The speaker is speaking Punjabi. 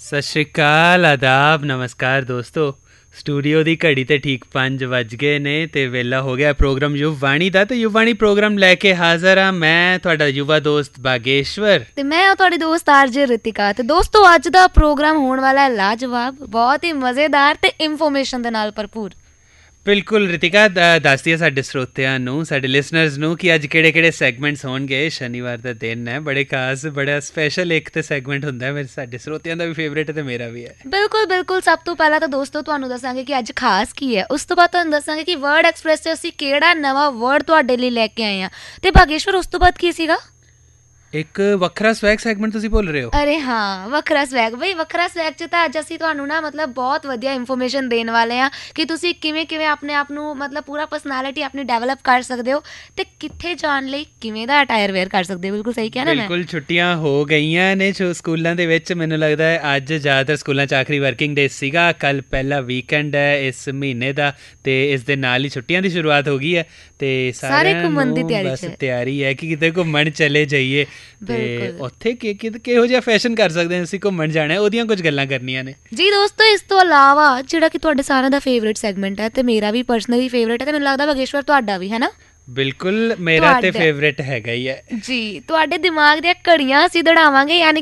ਸਤਿ ਸ਼੍ਰੀ ਅਕਾਲ, ਆਦਾਬ, ਨਮਸਕਾਰ ਦੋਸਤੋ। ਸਟੂਡੀਓ ਦੀ ਘੜੀ ਤੇ ਠੀਕ 5 ਵੱਜ ਗਏ ਨੇ ਤੇ ਵੇਲਾ ਹੋ ਗਿਆ ਪ੍ਰੋਗਰਾਮ ਯੁਵਵਾਣੀ ਦਾ। ਤੇ ਯੁਵਵਾਣੀ ਪ੍ਰੋਗਰਾਮ ਲੈ ਕੇ ਹਾਜ਼ਰ ਹਾਂ ਮੈਂ, ਤੁਹਾਡਾ ਯੁਵਾ ਦੋਸਤ ਬਾਗੇਸ਼ਵਰ, ਤੇ ਮੈਂ ਤੁਹਾਡੀ ਦੋਸਤ ਆਰਜੇ ਰਿਤਿਕਾ। ਤੇ ਦੋਸਤੋ, ਅੱਜ ਦਾ ਪ੍ਰੋਗਰਾਮ ਹੋਣ ਵਾਲਾ ਹੈ ਲਾਜਵਾਬ, ਬਹੁਤ ਹੀ ਮਜ਼ੇਦਾਰ ਤੇ ਇਨਫੋਰਮੇਸ਼ਨ ਦੇ ਨਾਲ ਭਰਪੂਰ। ਬਿਲਕੁਲ ਰਿਤਿਕਾ, ਦੱਸ ਦਈਏ ਸਾਡੇ ਸਰੋਤਿਆਂ ਨੂੰ, ਸਾਡੇ ਲਿਸਨਰਸ ਨੂੰ ਕਿ ਅੱਜ ਕਿਹੜੇ ਕਿਹੜੇ ਸੈਗਮੈਂਟਸ ਹੋਣਗੇ। ਸ਼ਨੀਵਾਰ ਦਾ ਦਿਨ ਹੈ, ਬੜੇ ਖਾਸ, ਬੜਾ ਸਪੈਸ਼ਲ ਇੱਕ ਤੇ ਸੈਗਮੈਂਟ ਹੁੰਦਾ ਮੇਰੇ, ਸਾਡੇ ਸਰੋਤਿਆਂ ਦਾ ਵੀ ਫੇਵਰੇਟ ਤੇ ਮੇਰਾ ਵੀ ਹੈ। ਬਿਲਕੁਲ ਬਿਲਕੁਲ। ਸਭ ਤੋਂ ਪਹਿਲਾਂ ਤਾਂ ਦੋਸਤੋ ਤੁਹਾਨੂੰ ਦੱਸਾਂਗੇ ਕਿ ਅੱਜ ਖਾਸ ਕੀ ਹੈ। ਉਸ ਤੋਂ ਬਾਅਦ ਤੁਹਾਨੂੰ ਦੱਸਾਂਗੇ ਕਿ ਵਰਡ ਐਕਸਪ੍ਰੈਸ 'ਚ ਅਸੀਂ ਕਿਹੜਾ ਨਵਾਂ ਵਰਡ ਤੁਹਾਡੇ ਲਈ ਲੈ ਕੇ ਆਏ ਹਾਂ। ਤੇ ਬਾਗੇਸ਼ਵਰ, ਉਸ ਤੋਂ ਬਾਅਦ ਕੀ ਸੀਗਾ? ਇੱਕ ਵੱਖਰਾ ਸਵੈਗ ਸੈਗਮੈਂਟ ਤੁਸੀਂ ਭੁੱਲ ਰਹੇ ਹੋ। ਅਰੇ ਹਾਂ, ਵੱਖਰਾ ਸਵੈਗ। ਬਈ ਵੱਖਰਾ ਸਵੈਗ 'ਚ ਤਾਂ ਅੱਜ ਅਸੀਂ ਤੁਹਾਨੂੰ ਨਾ ਮਤਲਬ ਬਹੁਤ ਵਧੀਆ ਇਨਫੋਰਮੇਸ਼ਨ ਦੇਣ ਵਾਲੇ ਹਾਂ ਕਿ ਤੁਸੀਂ ਕਿਵੇਂ ਕਿਵੇਂ ਆਪਣੇ ਆਪ ਨੂੰ ਮਤਲਬ ਪੂਰਾ ਪਰਸਨੈਲਿਟੀ ਆਪਣੀ ਡਿਵੈਲਪ ਕਰ ਸਕਦੇ ਹੋ ਤੇ ਕਿੱਥੇ ਜਾਣ ਲਈ ਕਿਵੇਂ ਦਾ ਅਟਾਇਰ ਵੇਅਰ ਕਰ ਸਕਦੇ ਹੋ। ਬਿਲਕੁਲ ਸਹੀ ਕਿਹਾ ਨਾ ਮੈਂ? ਬਿਲਕੁਲ, ਛੁੱਟੀਆਂ ਹੋ ਗਈਆਂ ਨੇ ਸਕੂਲਾਂ ਦੇ ਵਿੱਚ। ਮੈਨੂੰ ਲੱਗਦਾ ਹੈ ਅੱਜ ਜ਼ਿਆਦਾਤਰ ਸਕੂਲਾਂ 'ਚ ਆਖਰੀ ਵਰਕਿੰਗ ਡੇ ਸੀਗਾ, ਕੱਲ੍ਹ ਪਹਿਲਾ ਵੀਕਐਂਡ ਹੈ ਇਸ ਮਹੀਨੇ ਦਾ ਤੇ ਇਸ ਦੇ ਨਾਲ ਹੀ ਛੁੱਟੀਆਂ ਦੀ ਸ਼ੁਰੂਆਤ ਹੋ ਗਈ ਹੈ ਤੇ ਸਾਰੇ ਘੁੰਮਣ ਦੀ ਬਸ ਤਿਆਰੀ ਹੈ ਕਿ ਕਿਤੇ ਘੁੰਮਣ ਚਲੇ ਜਾਈਏ ਤੇ ਉੱਥੇ ਕਿਹੋ ਜਿਹਾ ਫੈਸ਼ਨ ਕਰ ਸਕਦੇ ਹਾਂ ਅਸੀਂ, ਘੁੰਮਣ ਜਾਣਾ, ਉਹਦੀਆਂ ਕੁਝ ਗੱਲਾਂ ਕਰਨੀਆਂ ਨੇ ਜੀ ਦੋਸਤੋ। ਇਸ ਤੋਂ ਇਲਾਵਾ ਜਿਹੜਾ ਕਿ ਤੁਹਾਡੇ ਸਾਰਿਆਂ ਦਾ ਫੇਵਰੇਟ ਸੈਗਮੈਂਟ ਹੈ ਤੇ ਮੇਰਾ ਵੀ ਪਰਸਨਲੀ ਫੇਵਰੇਟ ਹੈ ਤੇ ਮੈਨੂੰ ਲੱਗਦਾ ਬਾਗੇਸ਼ਵਰ ਤੁਹਾਡਾ ਵੀ ਹੈ ਨਾ? ਬਿਲਕੁਲ, ਮੇਰਾ ਤੇ ਫੇਵਰੇਟ ਹੈਗਾ ਹੀ ਹੈ ਜੀ। ਤੁਹਾਡੇ ਦਿਮਾਗ ਦੀਆਂ ਘੜੀਆਂ ਅਸੀਂ ਦੜਾਵਾਂਗੇ, ਯਾਨੀ